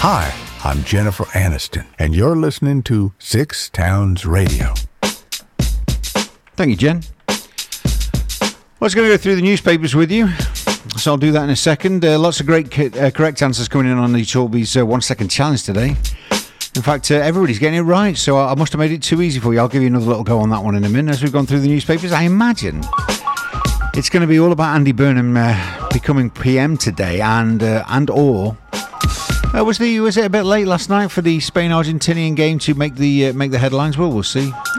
Hi, I'm Jennifer Aniston, and you're listening to Six Towns Radio. Thank you, Jen. Well, I was going to go through the newspapers with you, so I'll do that in a second. Lots of great correct answers coming in on the Talby's 1 second challenge today. In fact, everybody's getting it right, so I must have made it too easy for you. I'll give you another little go on that one in a minute as we've gone through the newspapers. I imagine it's going to be all about Andy Burnham becoming PM today, and/or was it a bit late last night for the Spain-Argentinian game to make the headlines? Well, we'll see.